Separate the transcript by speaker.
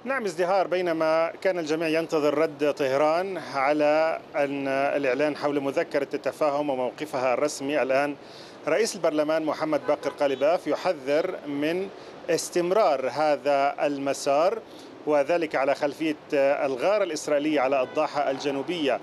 Speaker 1: نعم، ازدهار. بينما كان الجميع ينتظر رد طهران على أن الإعلان حول مذكرة التفاهم وموقفها الرسمي، الآن رئيس البرلمان محمد باقر قالباف يحذر من استمرار هذا المسار، وذلك على خلفية الغارة الإسرائيلية على الضاحية الجنوبية